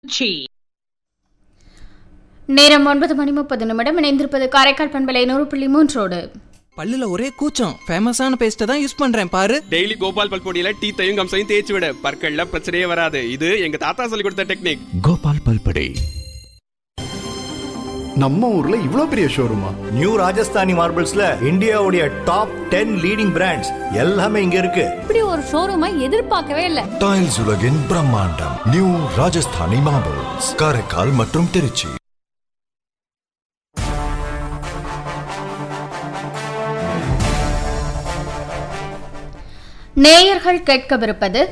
நேரம் 9:30 இணைந்திருப்பது காரைக்கால் பண்பலை 100.3 பல்லுல ஒரே கூச்சம். ஃபேமஸான பேஸ்ட்டை தான் யூஸ் பண்றேன் பாரு. டெய்லி கோபால் பல்பொடியில டீத்தையும் கம்சையும் தேய்ச்சி விட பற்கள்ல பிரச்சனையே வராது. இது எங்க தாத்தா சொல்லி கொடுத்த டெக்னிக். கோபால் பல்பொடி. நம்ம ஊர்ல இவ்ளோ பெரிய ஷோரூமா? நியூ ராஜஸ்தானி மார்பிள்ஸ்ல இந்தியாவுடைய டாப் 10 லீடிங் பிராண்ட்ஸ் எல்லாமே இங்க இருக்கு. இப்படி ஒரு ஷோரூமை எதிர்பார்க்கவே இல்ல. டைல்ஸ் உலகின் பிரம்மாண்டம் நியூ ராஜஸ்தானி மார்பிள்ஸ், காரைக்கால் மற்றும் திருச்சி. நேயர்கள் கேட்கவிருப்பது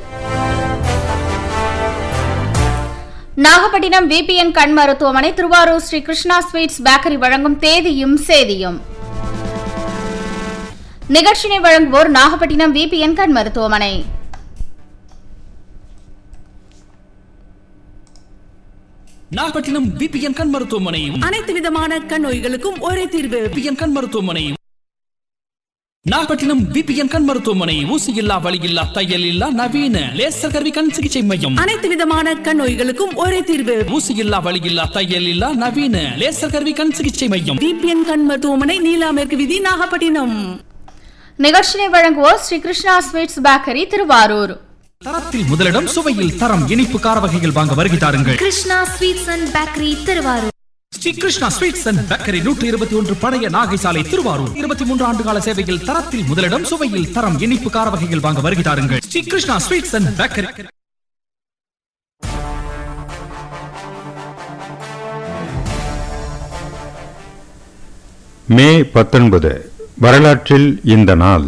நாகப்பட்டினம் விபிஎன் கண் மருத்துவமனை, திருவாரூர் ஸ்ரீ கிருஷ்ணா ஸ்வீட்ஸ் பேக்கரி வழங்கும் தேதியும் சேதியும். நிகழ்ச்சியை வழங்குவோர் நாகப்பட்டினம் விபிஎன் கண் மருத்துவமனை. நாகப்பட்டினம் விபிஎன் கண் மருத்துவமனை. அனைத்து விதமான கண் நோய்களுக்கும் ஒரே தீர்வு. விபிஎன் கண் மருத்துவமனை. நாகப்பட்டினம் விபிஎன் கண் மருத்துவமனை. ஊசி இல்லா, வலி இல்லா, தையல் இல்லா, நவீன லேசர் கருவி கண் சிகிச்சை மையம். அனைத்து விதமான கண் நோய்களுக்கும் ஒரே தீர்வு. ஊசி இல்லா, வலி இல்லா, தையல் இல்லா, நவீன லேசர் கருவி கண் சிகிச்சை மையம். விபிஎன் கண் மருத்துவமனை, நீலா மேற்கு வீதி, நாகப்பட்டினம். நிகழ்ச்சியை வழங்குவோர் ஸ்ரீ கிருஷ்ணா ஸ்வீட்ஸ் பேக்கரி, திருவாரூர். தரத்தில் முதலிடம், சுவையில் தரம். இனிப்பு கார வகைகள் வாங்க வருகை தாருங்கள். Krishna sweets and bakery, Thiruvarur. Sri Krishna sweets and bakery, 121 பழைய நாகை சாலை, திருவாரூர். 23 ஆண்டு கால சேவையில் தரத்தில் முதலிடம், சுவையில் தரம். இனிப்பு கார வகைகள் வாங்க வருகை தாருங்கள். Sri Krishna sweets and bakery. மே 19 வரலாற்றில் இந்த நாள்.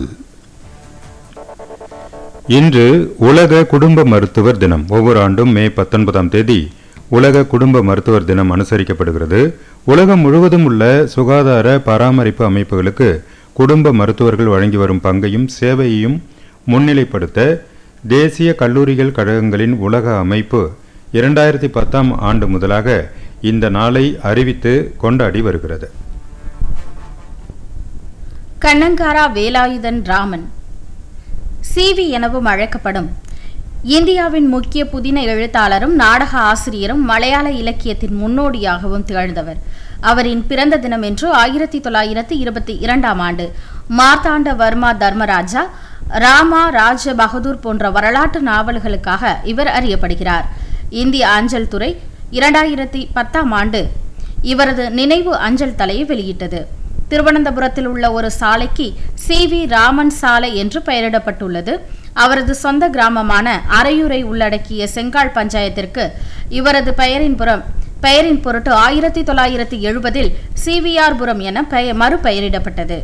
இன்று உலக குடும்ப மருத்துவர் தினம். ஒவ்வொரு ஆண்டும் மே 19ஆம் தேதி உலக குடும்ப மருத்துவர் தினம் அனுசரிக்கப்படுகிறது. உலகம் முழுவதும் உள்ள சுகாதார பராமரிப்பு அமைப்புகளுக்கு குடும்ப மருத்துவர்கள் வழங்கி வரும் பங்கையும் சேவையையும் முன்னிலைப்படுத்த தேசிய கல்லூரிகள் கழகங்களின் உலக அமைப்பு 2010ஆம் ஆண்டு முதலாக இந்த நாளை அறிவித்து கொண்டாடி வருகிறது. கண்ணங்காரா வேலாயுதன் ராமன், சிவி எனவும் அழைக்கப்படும் இந்தியாவின் முக்கிய புதின எழுத்தாளரும் நாடக ஆசிரியரும் மலையாள இலக்கியத்தின் முன்னோடியாகவும் திகழ்ந்தவர். அவரின் பிறந்த தினம் என்று 1922ஆம் ஆண்டு மார்த்தாண்ட வர்மா தர்மராஜா, ராமா ராஜ பகதூர் போன்ற வரலாற்று நாவல்களுக்காக இவர் அறியப்படுகிறார். இந்திய அஞ்சல் துறை 2010ஆம் ஆண்டு இவரது நினைவு அஞ்சல் தலையை வெளியிட்டது. திருவனந்தபுரத்தில் உள்ள ஒரு சாலைக்கு சிவி ராமன் சாலை என்று பெயரிடப்பட்டுள்ளது. அவரது சொந்த கிராமமான அரையூரை உள்ளடக்கிய செங்கால் பஞ்சாயத்திற்கு இவரது பெயரின் பொருட்டு 1970இல் சிவிஆர்புரம் என மறுபெயரிடப்பட்டது.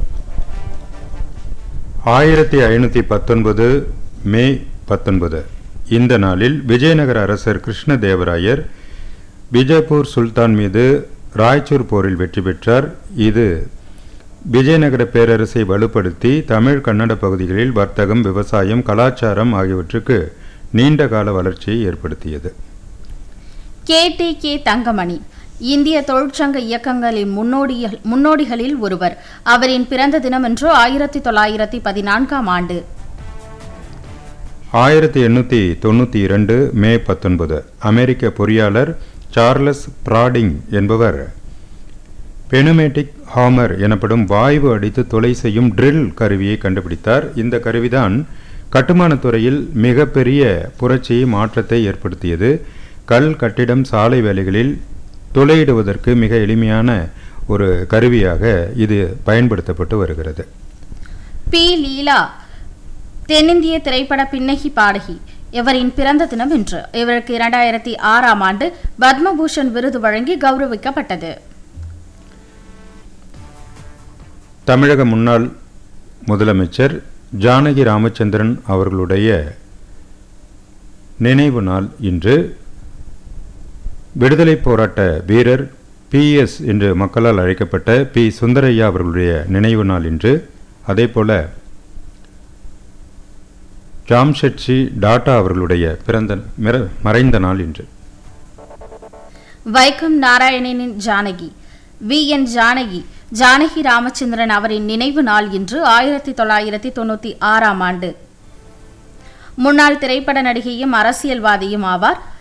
1519 மே 19 இந்த நாளில் விஜயநகர அரசர் கிருஷ்ணதேவராயர் விஜயபூர் சுல்தான் மீது ராய்ச்சூர் போரில் வெற்றி பெற்றார். இது விஜயநகர பேரரசை வலுப்படுத்தி தமிழ் கன்னட பகுதிகளில் வர்த்தகம், விவசாயம், கலாச்சாரம் ஆகியவற்றுக்கு நீண்ட கால வளர்ச்சியை ஏற்படுத்தியது. கே தங்கமணி இந்திய தொழிற்சங்க இயக்கங்களின் முன்னோடிகளில் ஒருவர். அவரின் பிறந்த தினம் என்று 1914ஆம் ஆண்டு. 1892 மே 19 அமெரிக்க பொறியாளர் சார்லஸ் பிராடிங் என்பவர் பெனுமேட்டிக் ஹாமர் எனப்படும் வாயு அடித்து தொலை செய்யும் ட்ரில் கருவியை கண்டுபிடித்தார். இந்த கருவிதான் கட்டுமானத்துறையில் மிகப்பெரிய புரட்சியை, மாற்றத்தை ஏற்படுத்தியது. கல், கட்டிடம், சாலை வேலைகளில் துளையிடுவதற்கு மிக எளிமையான ஒரு கருவியாக இது பயன்படுத்தப்பட்டு வருகிறது. பி லீலா தென்னிந்திய திரைப்பட பின்னணி பாடகி. இவரின் பிறந்த தினம் இன்று. இவருக்கு 2006ஆம் ஆண்டு பத்மபூஷன் விருது வழங்கி கௌரவிக்கப்பட்டது. தமிழக முன்னாள் முதலமைச்சர் ஜானகி ராமச்சந்திரன் அவர்களுடைய நினைவு நாள் இன்று. விடுதலை போராட்ட வீரர் PS என்று மக்களால் அழைக்கப்பட்ட பி சுந்தரையா அவர்களுடைய நினைவு நாள் இன்று. அதேபோல ஜாம்ஷெட்ஜி டாடா அவர்களுடைய மறைந்த நாள் இன்று. வைக்கம் நாராயணனின் ஜானகி, VN ஜானகி ராமச்சந்திரன் அவரின் நினைவு நாள் இன்று. 1996ஆம் ஆண்டு. முன்னாள் திரைப்பட நடிகையும் அரசியல்வாதியும் ஆவார்.